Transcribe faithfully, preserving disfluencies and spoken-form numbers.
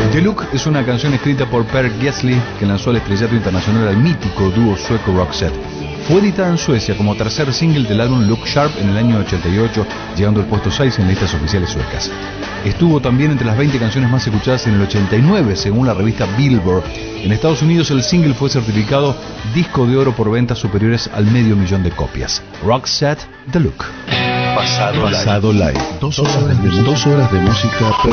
The Look es una canción escrita por Per Gessle que lanzó al estrellato internacional al mítico dúo sueco Roxette. Fue editada en Suecia como tercer single del álbum Look Sharp en el año ochenta y ocho, llegando al puesto seis en listas oficiales suecas. Estuvo también entre las veinte canciones más escuchadas en el ochenta y nueve, según la revista Billboard. En Estados Unidos el single fue certificado disco de oro por ventas superiores al medio millón de copias. Roxette, The Look. Pasado, Pasado live. Live. Dos horas de, dos horas de música.